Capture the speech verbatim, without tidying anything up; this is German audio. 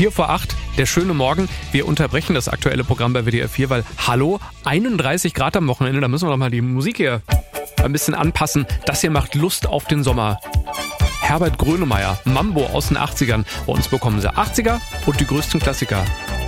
vier vor acht, der schöne Morgen. Wir unterbrechen das aktuelle Programm bei W D R vier, weil, hallo, einunddreißig Grad am Wochenende, da müssen wir doch mal die Musik hier ein bisschen anpassen. Das hier macht Lust auf den Sommer. Herbert Grönemeyer, Mambo aus den achtzigern. Bei uns bekommen Sie achtziger und die größten Klassiker.